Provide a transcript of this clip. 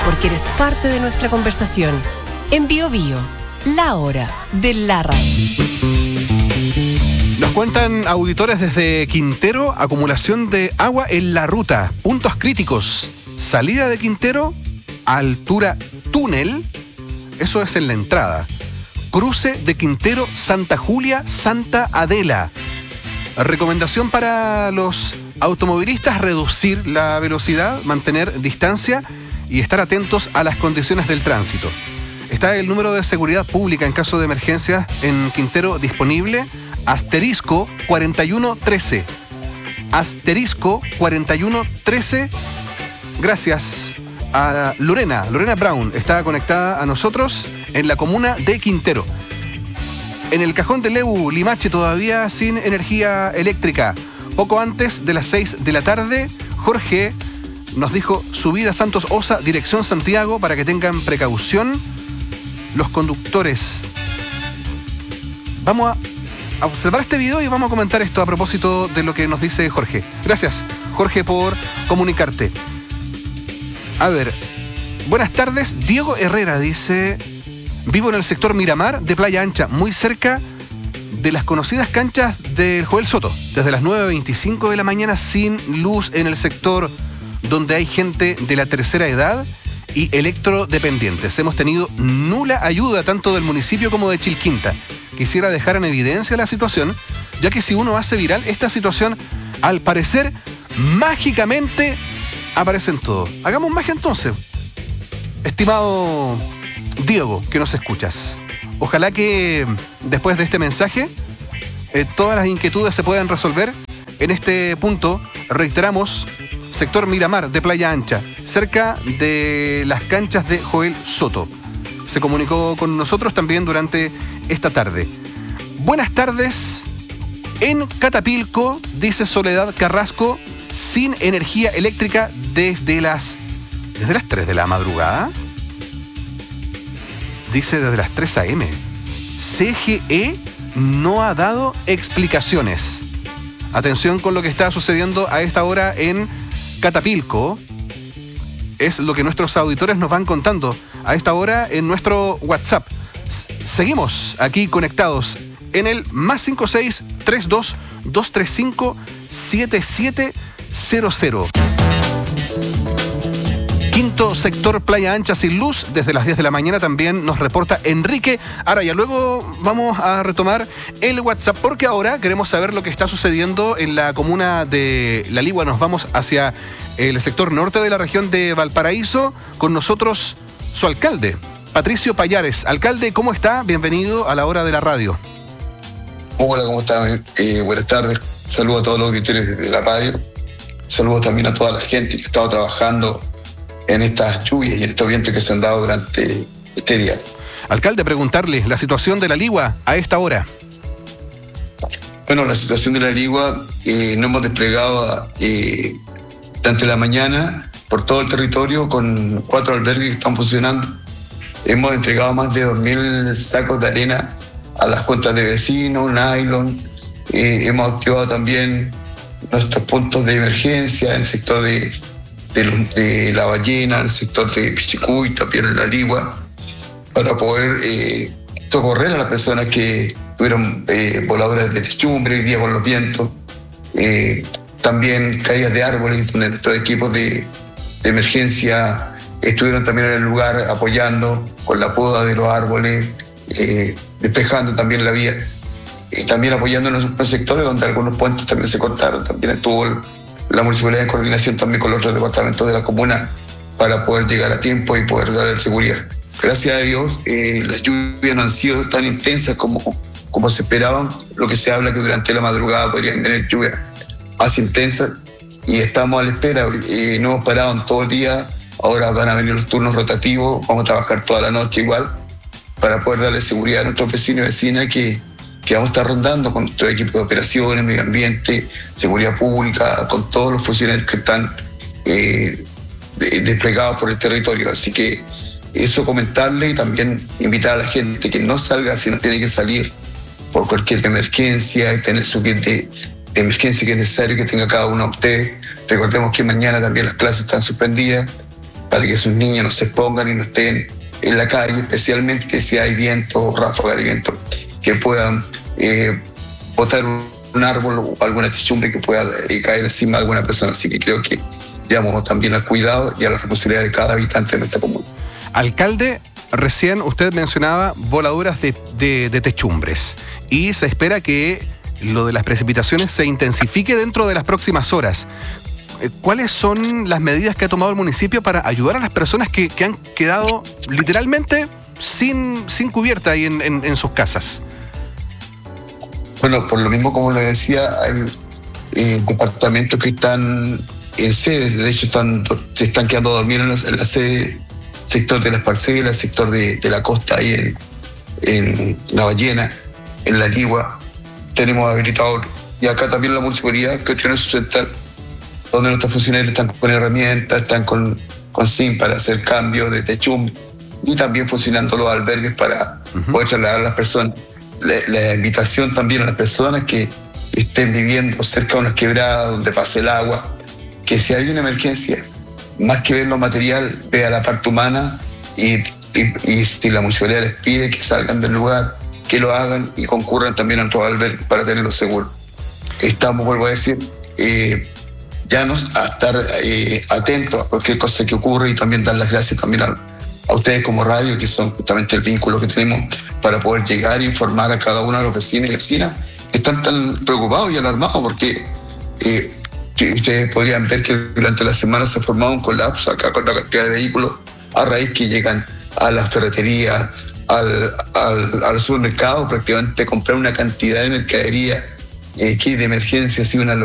porque eres parte de nuestra conversación. En Bio Bio, la hora de la radio. Nos cuentan auditores desde Quintero, acumulación de agua en la ruta, puntos críticos, salida de Quintero, altura túnel, eso es en la entrada, cruce de Quintero, Santa Julia, Santa Adela. Recomendación para los automovilistas: reducir la velocidad, mantener distancia y estar atentos a las condiciones del tránsito. Está el número de seguridad pública en caso de emergencias en Quintero disponible, asterisco 4113. Asterisco 4113. Gracias a Lorena Brown, está conectada a nosotros en la comuna de Quintero. En el cajón de Leu, Limache, todavía sin energía eléctrica. Poco antes de las 6 de la tarde, Jorge nos dijo: subida Santos Osa, dirección Santiago, para que tengan precaución los conductores. Vamos a observar este video y vamos a comentar esto a propósito de lo que nos dice Jorge. Gracias, Jorge, por comunicarte. A ver, buenas tardes. Diego Herrera dice: vivo en el sector Miramar de Playa Ancha, muy cerca de las conocidas canchas del Joel Soto. Desde las 9:25 de la mañana, sin luz en el sector donde hay gente de la tercera edad y electrodependientes. Hemos tenido nula ayuda tanto del municipio como de Chilquinta. Quisiera dejar en evidencia la situación, ya que si uno hace viral esta situación, al parecer, mágicamente aparecen todos. Hagamos magia entonces, estimado Diego, que nos escuchas. Ojalá que después de este mensaje todas las inquietudes se puedan resolver. En este punto, reiteramos, sector Miramar de Playa Ancha, cerca de las canchas de Joel Soto. Se comunicó con nosotros también durante esta tarde. Buenas tardes. En Catapilco, dice Soledad Carrasco, sin energía eléctrica desde las 3 de la madrugada. Dice desde las 3 a.m. CGE no ha dado explicaciones. Atención con lo que está sucediendo a esta hora en Catapilco. Es lo que nuestros auditores nos van contando a esta hora en nuestro WhatsApp. Seguimos aquí conectados en el +56 32 235 7700. Quinto sector Playa Ancha sin luz desde las 10 de la mañana, también nos reporta Enrique. Ahora ya luego vamos a retomar el WhatsApp, porque ahora queremos saber lo que está sucediendo en la comuna de La Ligua. Nos vamos hacia el sector norte de la región de Valparaíso. Con nosotros su alcalde, Patricio Payares. Alcalde, ¿cómo está? Bienvenido a la hora de la radio. Hola, ¿cómo están? Buenas tardes. Saludos a todos los auditores de la radio. Saludos también a toda la gente que ha estado trabajando en estas lluvias y en estos vientos que se han dado durante este día. Alcalde, preguntarle la situación de La Ligua a esta hora. Bueno, la situación de La Ligua, nos hemos desplegado durante la mañana por todo el territorio con 4 albergues que están funcionando. Hemos entregado más de 2.000 sacos de arena a las cuentas de vecinos, nylon. Hemos activado también nuestros puntos de emergencia en el sector de La Ballena, en el sector de Pichicuy, también en La Ligua, para poder socorrer a las personas que tuvieron voladoras de techumbre hoy día por los vientos, también caídas de árboles, donde nuestros equipos de emergencia estuvieron también en el lugar apoyando con la poda de los árboles, despejando también la vía, y también apoyando en los sectores donde algunos puentes también se cortaron. También estuvo la municipalidad en coordinación también con los otros departamentos de la comuna para poder llegar a tiempo y poder darle seguridad. Gracias a Dios, las lluvias no han sido tan intensas como se esperaban. Lo que se habla que durante la madrugada podrían venir lluvias más intensas, y estamos a la espera. No hemos parado en todo el día. Ahora van a venir los turnos rotativos, vamos a trabajar toda la noche igual para poder darle seguridad a nuestros vecinos y vecinas que vamos a estar rondando con nuestro equipo de operaciones, medio ambiente, seguridad pública, con todos los funcionarios que están desplegados por el territorio. Así que eso, comentarle, y también invitar a la gente que no salga si no tiene que salir por cualquier emergencia, y tener su kit de emergencia que es necesario que tenga cada uno de ustedes. Recordemos que mañana también las clases están suspendidas, para que sus niños no se expongan y no estén en la calle, especialmente si hay viento o ráfaga de viento, que puedan botar un árbol o alguna techumbre que pueda caer encima de alguna persona. Así que creo que llamamos también al cuidado y a la responsabilidad de cada habitante de nuestra comuna. Alcalde, recién usted mencionaba voladuras de techumbres y se espera que lo de las precipitaciones se intensifique dentro de las próximas horas. ¿Cuáles son las medidas que ha tomado el municipio para ayudar a las personas que han quedado literalmente sin cubierta ahí en sus casas? Bueno, por lo mismo, como le decía, hay departamentos que están en sede, de hecho se están quedando a dormir en la sede, sector de las parcelas, sector de la costa ahí en La Ballena, en La Ligua, tenemos habilitador. Y acá también la municipalidad, que tiene su central, donde nuestros funcionarios están con herramientas, están con SIM para hacer cambios de techumbre y también funcionando los albergues para poder trasladar a las personas. La invitación también a las personas que estén viviendo cerca de unas quebradas donde pase el agua, que si hay una emergencia, más que ver lo material, vea la parte humana y si la municipalidad les pide que salgan del lugar, que lo hagan y concurran también a nuestros albergues para tenerlo seguro. Estamos, vuelvo a decir, llanos a estar atentos a cualquier cosa que ocurra y también dar las gracias también a ustedes como radio, que son justamente el vínculo que tenemos para poder llegar e informar a cada uno de los vecinos y vecinas que están tan preocupados y alarmados porque ustedes podrían ver que durante la semana se ha formado un colapso acá con la cantidad de vehículos a raíz que llegan a las ferreterías, al supermercado, prácticamente comprar una cantidad de mercadería que de emergencia ha sido una